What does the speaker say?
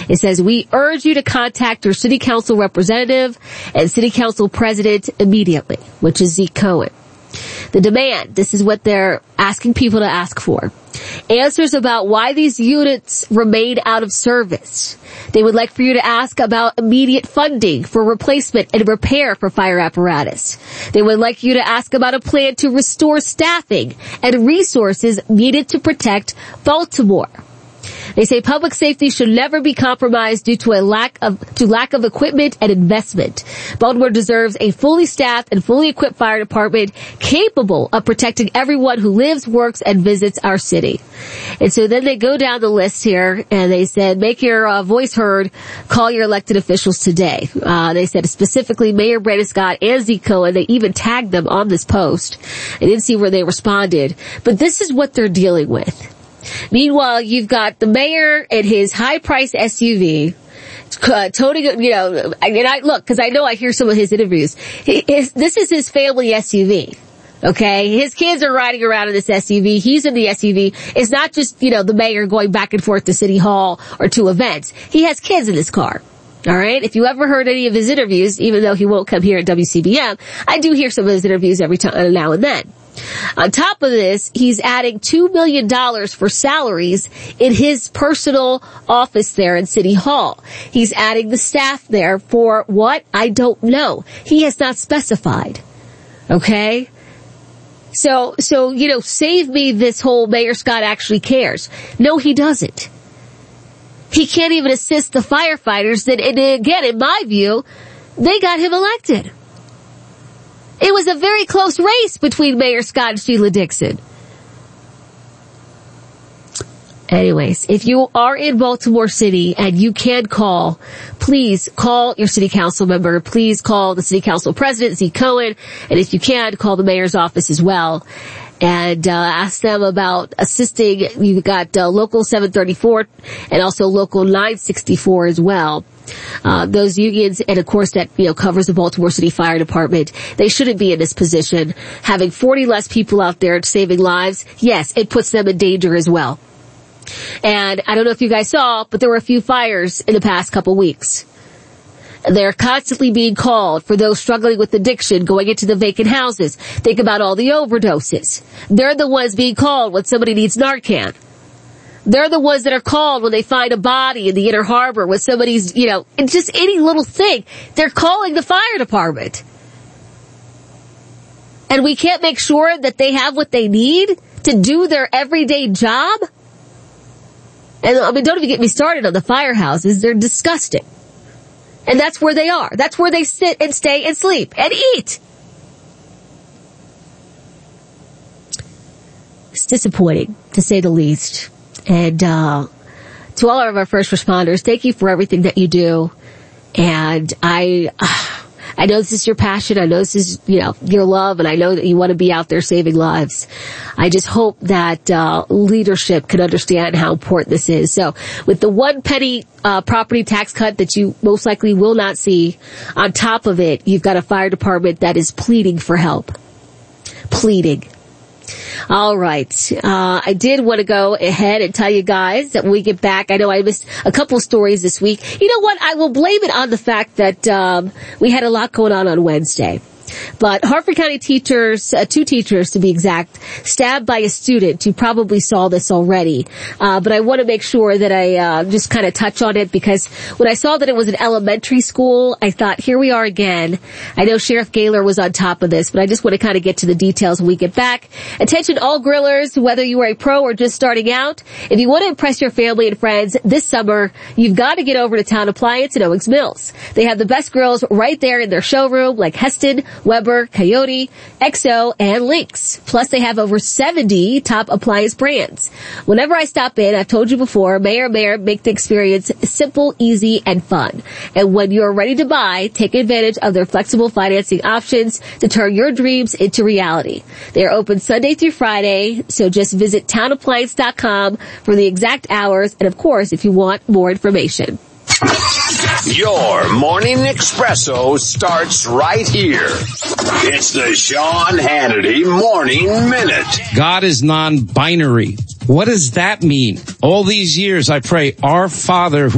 It says, we urge you to contact your city council representative and city council president immediately, which is Zeke Cohen. The demand, this is what they're asking people to ask for. Answers about why these units remain out of service. They would like for you to ask about immediate funding for replacement and repair for fire apparatus. They would like you to ask about a plan to restore staffing and resources needed to protect Baltimore. They say public safety should never be compromised due to lack of equipment and investment. Baltimore deserves a fully staffed and fully equipped fire department capable of protecting everyone who lives, works, and visits our city. And so then they go down the list here and they said, make your voice heard, call your elected officials today. They said specifically Mayor Brandon Scott and Zeke Cohen, they even tagged them on this post. I didn't see where they responded, but this is what they're dealing with. Meanwhile, you've got the mayor in his high-priced SUV, toting, and I look, because I know I hear some of his interviews. This is his family SUV. Okay? His kids are riding around in this SUV. He's in the SUV. It's not just, the mayor going back and forth to City Hall or to events. He has kids in this car. All right? If you ever heard any of his interviews, even though he won't come here at WCBM, I do hear some of his interviews every time, now and then. On top of this, he's adding $2 million for salaries in his personal office there in City Hall. He's adding the staff there for what? I don't know. He has not specified. Okay? So, save me this whole Mayor Scott actually cares. No, he doesn't. He can't even assist the firefighters that, and again, in my view, they got him elected. It was a very close race between Mayor Scott and Sheila Dixon. Anyways, if you are in Baltimore City and you can call, please call your city council member. Please call the city council president, Zeke Cohen. And if you can, call the mayor's office as well. And ask them about assisting. You've got Local 734 and also Local 964 as well. Those unions, and of course that, covers the Baltimore City Fire Department. They shouldn't be in this position. Having 40 less people out there saving lives, yes, it puts them in danger as well. And I don't know if you guys saw, but there were a few fires in the past couple weeks. They're constantly being called for those struggling with addiction, going into the vacant houses. Think about all the overdoses. They're the ones being called when somebody needs Narcan. They're the ones that are called when they find a body in the Inner Harbor, when somebody's, just any little thing. They're calling the fire department. And we can't make sure that they have what they need to do their everyday job? And don't even get me started on the firehouses. They're disgusting. And that's where they are. That's where they sit and stay and sleep and eat. It's disappointing, to say the least. And to all of our first responders, thank you for everything that you do. And I know this is your passion. I know this is, your love. And I know that you want to be out there saving lives. I just hope that leadership can understand how important this is. So with the 1 penny property tax cut that you most likely will not see, on top of it, you've got a fire department that is pleading for help. Pleading. All right. I did want to go ahead and tell you guys that when we get back, I know I missed a couple stories this week. You know what? I will blame it on the fact that we had a lot going on Wednesday. But Harford County teachers, 2 teachers to be exact, stabbed by a student. You probably saw this already. But I want to make sure that I just kind of touch on it, because when I saw that it was an elementary school, I thought, here we are again. I know Sheriff Gaylor was on top of this, but I just want to kind of get to the details when we get back. Attention all grillers, whether you are a pro or just starting out. If you want to impress your family and friends this summer, you've got to get over to Town Appliance in Owings Mills. They have the best grills right there in their showroom, like Heston, Weber, Coyote, XO, and Lynx. Plus, they have over 70 top appliance brands. Whenever I stop in, I've told you before, Mayor make the experience simple, easy, and fun. And when you're ready to buy, take advantage of their flexible financing options to turn your dreams into reality. They are open Sunday through Friday, so just visit townappliance.com for the exact hours, and of course, if you want more information. Your morning espresso starts right here. It's the Sean Hannity Morning Minute. God is non-binary. What does that mean? All these years I pray, our Father who